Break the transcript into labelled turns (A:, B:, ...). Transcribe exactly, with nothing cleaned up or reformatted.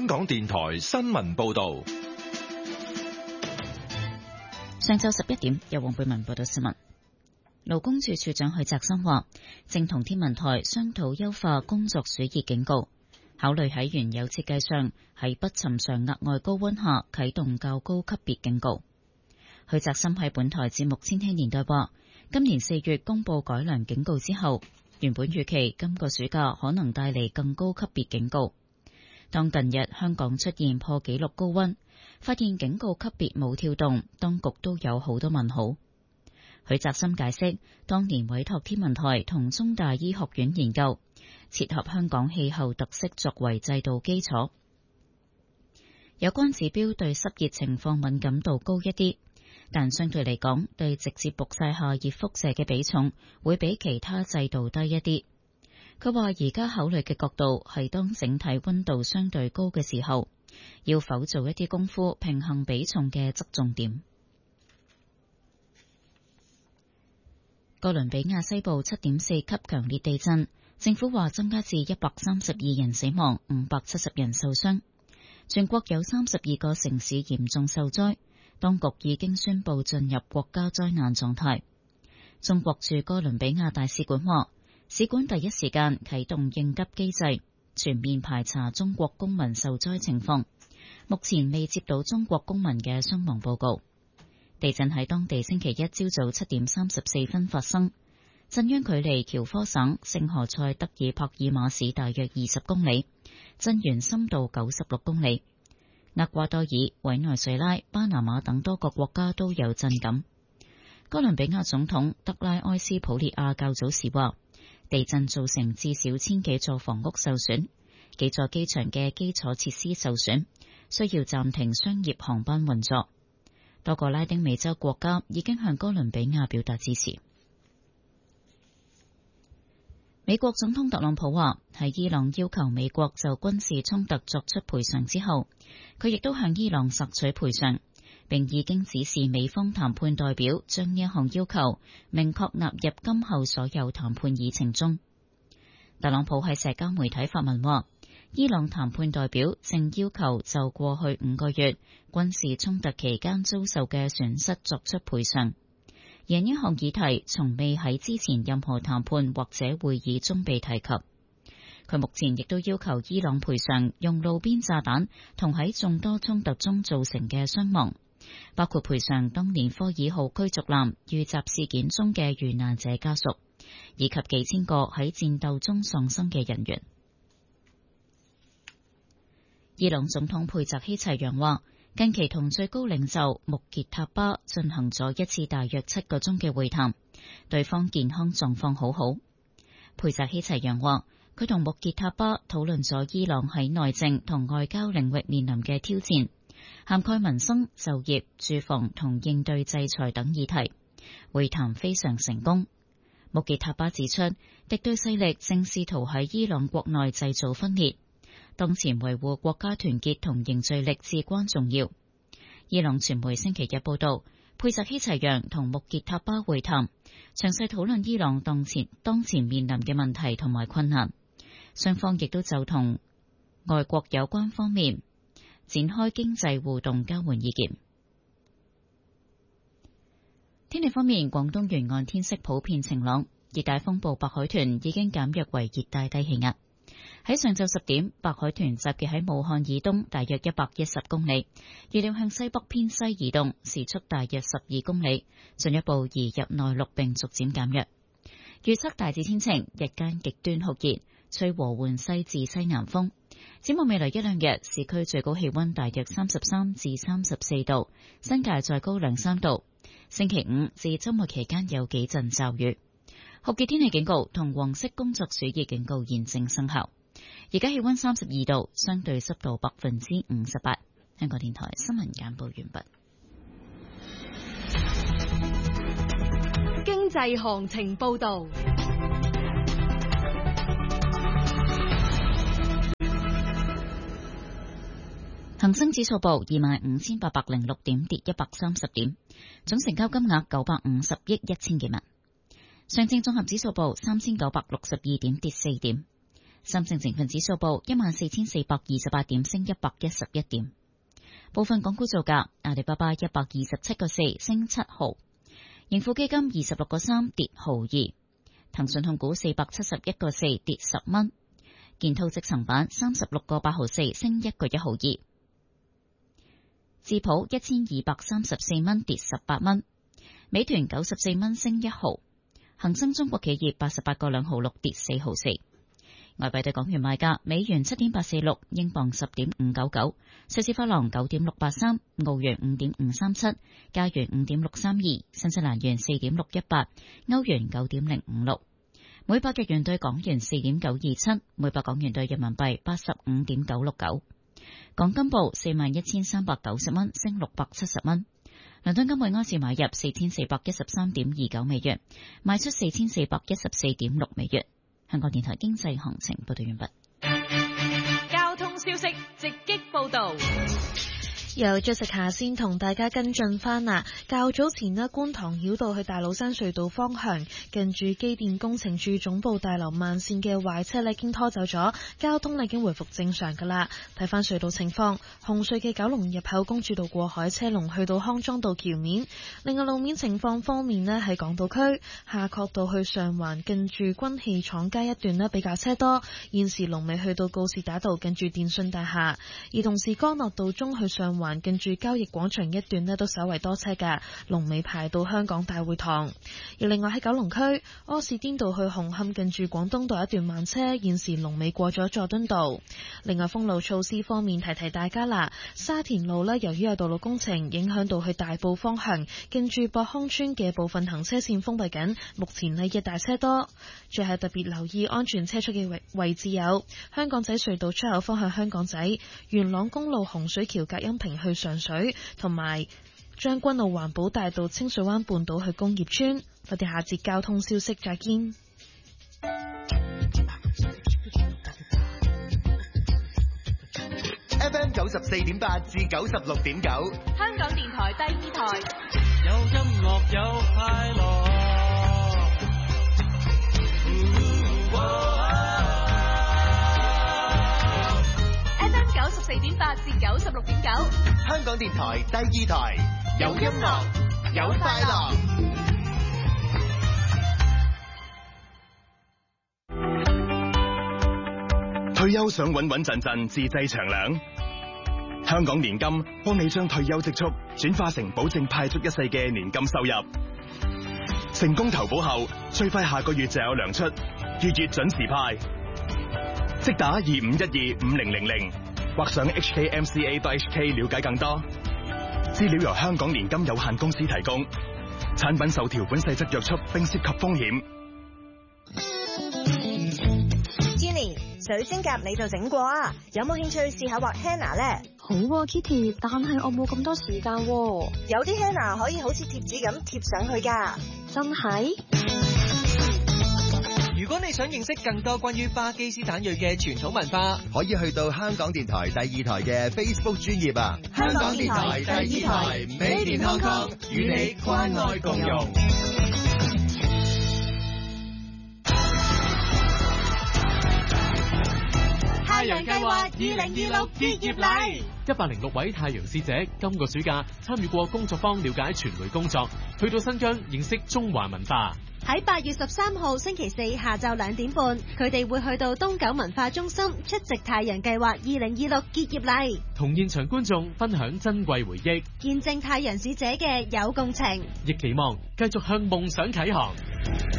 A: 港電台新聞報道。
B: 上晝十一點，由黃貝文報道新聞。勞工處處長許澤森話，正同天文台商討優化工作暑熱警告，考慮喺原有設計上喺不尋常額外高溫下啟動較高級別警告。許澤森喺本台節目《千禧年代》話，今年四月公布改良警告之後，原本預期今個暑假可能帶嚟更高級別警告。當近日香港出現破紀錄高溫，發現警告級別冇跳動，當局都有好多問號。許澤森解釋，當年委託天文台同中大醫學院研究，切合香港氣候特色作為制度基礎。有關指標對濕熱情況敏感度高一啲，但相對嚟講，對直接曝曬下熱輻射嘅比重會比其他制度低一啲。佢話而家考慮嘅角度係當整體溫度相對高嘅時候，要否做一啲功夫平衡比重嘅側重點。哥倫比亞西部七點四級強烈地震，政府話增加至一百三十二人死亡，五百七十人受傷。全國有三十二個城市嚴重受災，當局已經宣布進入國家災難狀態。中國駐哥倫比亞大使館話，使館第一時間啟動應急機制，全面排查中國公民受災情況。目前未接到中國公民嘅傷亡報告。地震喺當地星期一朝早七點三十四分發生，震央距離喬科省聖何塞德爾帕爾馬市大約二十公里，震源深度九十六公里。厄瓜多爾、委內瑞拉、巴拿馬等多個國家都有震感。哥倫比亞總統德拉埃斯普列亞較早時話，地震造成至少千幾座房屋受損，幾座機場嘅基礎設施受損，需要暫停商業航班運作。多個拉丁美洲國家已經向哥倫比亞表達支持。美國總統特朗普話，喺伊朗要求美國就軍事衝突作出賠償之後，佢亦都向伊朗索取賠償，並已經指示美方談判代表將呢一項要求明確納入今後所有談判議程中。特朗普喺社交媒體發文話，伊朗談判代表正要求就過去五個月軍事衝突期間遭受嘅損失作出賠償，而呢項議題從未喺之前任何談判或者會議中被提及。佢目前亦都要求伊朗賠償用路邊炸彈同喺眾多衝突中造成嘅傷亡，包括賠償當年科爾號驅逐艦遇襲事件中嘅遇難者家屬，以及幾千個喺戰鬥中喪生嘅人員。伊朗總統佩澤希齊揚話，近期同最高領袖穆傑塔巴進行咗一次大約七個鐘嘅會談，對方健康狀況好好。佩澤希齊揚話，佢同穆傑塔巴討論咗伊朗喺內政同外交領域面臨嘅挑戰，涵蓋民生、就業、住房同應對制裁等議題。會談非常成功。穆傑塔巴指出，敵對勢力正試圖喺伊朗國內製造分裂。當前維護國家團結同凝聚力至關重要。伊朗傳媒星期日報道，佩澤希齊揚同穆傑塔巴會談，詳細討論伊朗當前當前面臨嘅問題同埋困難。雙方亦都就同外國有關方面展開經濟互動交換意見。天氣方面，廣東沿岸天色普遍晴朗，熱帶風暴白海豚已經減弱為熱帶低氣壓。喺上晝十點，白海豚集結喺武漢以東大約一百一十公里，預料向西北偏西移動，時速大約十二公里，進一步移入內陸並逐漸減弱。預測大致天晴，日間極端酷熱，吹和緩西至西南風。展望未來一兩日，市區最高氣溫大約三十三至三十四度，新界再高兩三度。星期五至周末期間有幾陣驟雨。酷熱天氣警告同黃色工作暑熱警告現正生效。而家氣溫三十二度，相對濕度百分之五十八。香港電台新聞簡報完
C: 畢。經濟行情報道。
B: 恒生指數報二萬五千八百零六點，跌一百三十點，總成交金額九百五十億一千幾萬。上證綜合指數報三千九百六十二點，跌四點。 深證成分指數報一萬四千四百二十八點，升一百一十一點。部分港股造價：阿里巴巴一百二十七個四升七毫，盈富基金二十六個三跌毫二，騰訊控股四百七十一個四跌十蚊，建滔積層板三十六個八毫四升一個一毫二，智普一千二百三十四蚊跌十八蚊，美團九十四蚊升一毫，恒生中國企業八十八個兩毫六跌四毫四。外幣對港元賣價：美元七點八四六，英鎊十點五九九，瑞士法郎九點六八三，澳元五點五三七，加元五點六三二，新西蘭元四點六一八，歐元九點零五六。每百日元對港元四點九二七，每百港元對人民幣八十五點九六九。港金報四萬一千三百九十蚊，升六百七十蚊。倫敦金每安士買入四千四百一十三點二九美元，賣出四千四百一十四點六美元。香港電台經濟行情報道完畢。
C: 交通消息直擊報道。
D: 由 Jessica 先同大家跟進翻啦。較早前呢，觀塘繞道去大老山隧道方向，近住機電工程處總部大樓慢線嘅壞車已經拖走咗，交通已經回復正常噶啦。睇翻隧道情況，紅隧嘅九龍入口公主道過海車龍去到康莊道橋面。另外路面情況方面呢，喺港島區夏慤道去上環近住軍器廠街一段呢比較車多，現時龍尾去到告士打道近住電訊大廈，而同時干諾道中去上環近住交易廣場一段呢都稍為多車㗎，龍尾排到香港大會堂。而另外喺九龍區柯士甸道去紅磡近住廣東道一段慢車，現時龍尾過咗佐敦道。另外封路措施方面提提大家啦，沙田路呢由於有道路工程影響到去大埔方向，近住博康村嘅部分行車線封閉緊，目前呢一大車多。最後特別留意安全車速嘅位置有香港仔隧道出口方向香港仔、元朗公路洪水橋隔音屏去上水，同埋將軍澳環保大道清水灣半島去工業村。我哋下節交通消息再見。
E: F M 九十四點八至九十六點九，
C: 香港電台第二台，
F: 有音樂有快樂。
C: F M 九十四點八至九十六點九，
E: 香港電台第二台，有音樂有快樂。退休想穩穩陣陣自製長糧，香港年金幫你將退休積蓄轉化成保證派足一世嘅年金收入。成功投保後，最快下個月就有糧出，月月準時派。即打二五一二五零零零，或上 H K M C A dot H K 了解更多。資料由香港年金有限公司提供，產品受條款細則約束並涉及風險。
G: 水晶甲你就整過啊？有冇興趣試下畫 henna 咧？
H: 好啊 Kitty， 但係我冇咁多時間喎。
G: 有啲 henna 可以好似貼紙咁貼上去噶。
H: 真係？
I: 如果你想認識更多關於巴基斯坦裔嘅傳統文化，
E: 可以去到香港電台第二台嘅 Facebook 專頁啊！
G: 香港電台第二台，Made in Hong Kong，與你關愛共融。
C: 太陽計劃二零二六結業禮，
J: 一百零六位太陽使者今個暑假參與過工作坊，了解傳媒工作，去到新疆認識中華文化。
K: 喺八月十三號星期四下晝兩點半，佢哋會去到東九文化中心出席太陽計劃二零二六結業禮，
J: 同現場觀眾分享珍貴回憶，
K: 見證太陽使者嘅有共情，
J: 亦期望繼續向夢想啟航。